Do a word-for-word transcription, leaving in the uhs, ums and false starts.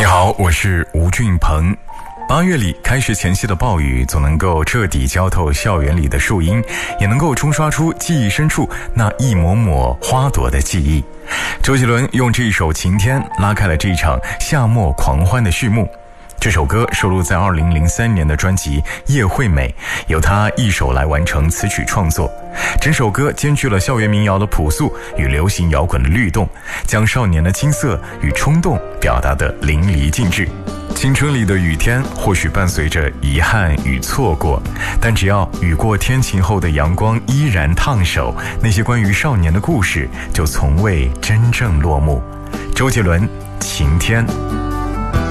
你好，我是吴俊鹏。八月里开学前夕的暴雨，总能够彻底浇透校园里的树荫，也能够冲刷出记忆深处那一抹抹花朵的记忆。周杰伦用这一首《晴天》拉开了这一场夏末狂欢的序幕。这首歌收录在二零零三年的专辑《叶惠美》，由他一手来完成词曲创作。整首歌兼具了校园民谣的朴素与流行摇滚的律动，将少年的青涩与冲动表达得淋漓尽致。青春里的雨天或许伴随着遗憾与错过，但只要雨过天晴后的阳光依然烫手，那些关于少年的故事就从未真正落幕。周杰伦，晴天。